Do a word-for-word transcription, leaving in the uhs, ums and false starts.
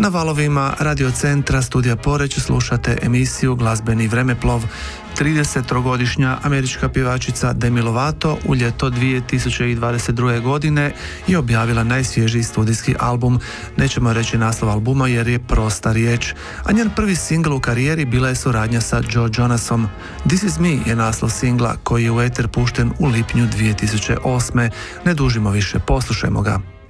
Na valovima Radio Centra Studija Poreć slušate emisiju Glazbeni vremeplov. tridesettrogodišnja američka pjevačica Demi Lovato u ljeto dvije tisuće dvadeset druge. godine je objavila najsvježiji studijski album. Nećemo reći naslov albuma jer je prosta riječ, a njen prvi singl u karijeri bila je suradnja sa Joe Jonasom. This Is Me je naslov singla koji je u eter pušten u lipnju dvije tisuće osme. Ne dužimo više, poslušajmo ga.